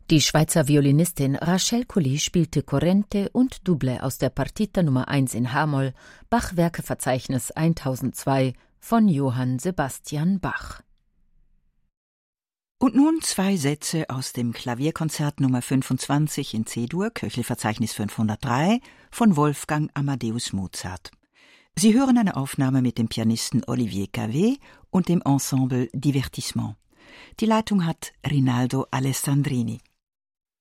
Die Schweizer Violinistin Rachel Colli spielte Corrente und Double aus der Partita Nummer 1 in H-Moll, Bach-Werkeverzeichnis 1002 von Johann Sebastian Bach. Und nun 2 Sätze aus dem Klavierkonzert Nummer 25 in C-Dur, Köchelverzeichnis 503 von Wolfgang Amadeus Mozart. Sie hören eine Aufnahme mit dem Pianisten Olivier Cavé und dem Ensemble Divertissement. Die Leitung hat Rinaldo Alessandrini.